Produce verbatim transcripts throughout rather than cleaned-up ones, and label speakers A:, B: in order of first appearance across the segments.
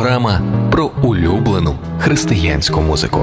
A: програма про улюблену християнську музику.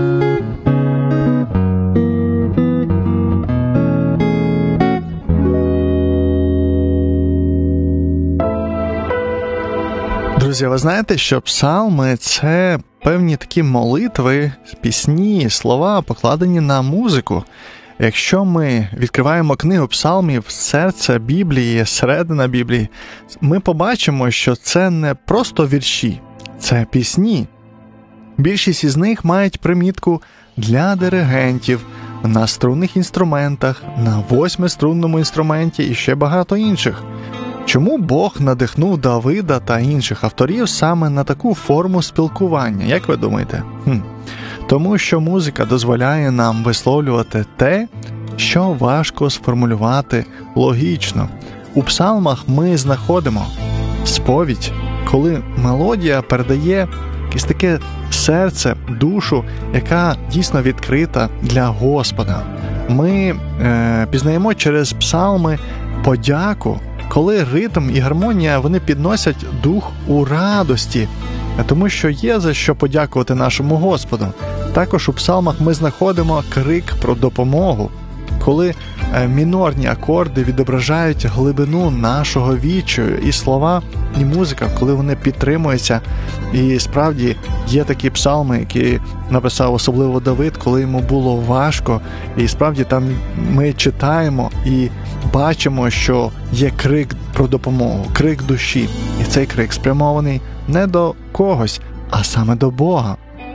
B: Друзі, ви знаєте, що псалми – це певні такі молитви, пісні, слова, покладені на музику. Якщо ми відкриваємо книгу псалмів, серце Біблії, середина Біблії, ми побачимо, що це не просто вірші, це пісні. Більшість із них мають примітку для диригентів, на струнних інструментах, на восьмиструнному інструменті і ще багато інших. Чому Бог надихнув Давида та інших авторів саме на таку форму спілкування, як ви думаєте? Хм. Тому що музика дозволяє нам висловлювати те, що важко сформулювати логічно. У псалмах ми знаходимо сповідь, коли мелодія передає якесь таке серце, душу, яка дійсно відкрита для Господа. Ми е, пізнаємо через псалми подяку, коли ритм і гармонія, вони підносять дух у радості, тому що є за що подякувати нашому Господу. Також у псалмах ми знаходимо крик про допомогу, коли мінорні акорди відображають глибину нашого відчаю, і слова, і музика, коли вони підтримуються. І справді є такі псалми, які написав особливо Давид, коли йому було важко, і справді там ми читаємо і бачимо, що є крик про допомогу, крик душі. І цей крик спрямований не до когось, а саме до Бога.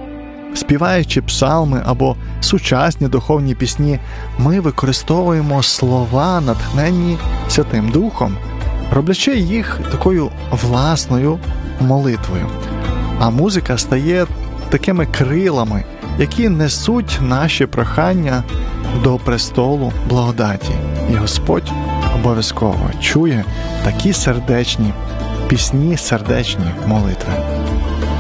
B: Співаючи псалми або сучасні духовні пісні, ми використовуємо слова, натхненні Святим Духом, роблячи їх такою власною молитвою. А музика стає такими крилами, які несуть наші прохання до престолу благодаті. І Господь обов'язково чує такі сердечні пісні, сердечні молитви.